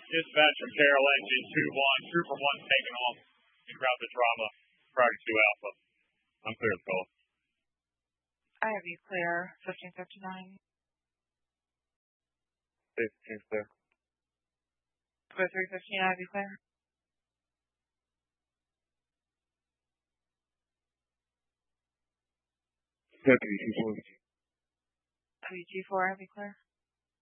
Dispatch from Carroll Engine 2-1. Trooper 1 taking off en route to Drama. Prior to Alpha. I'm clear to call. I have you clear. 1559. 15's clear. Square 315, I have you clear. Deputy G4. WG4, I have you clear.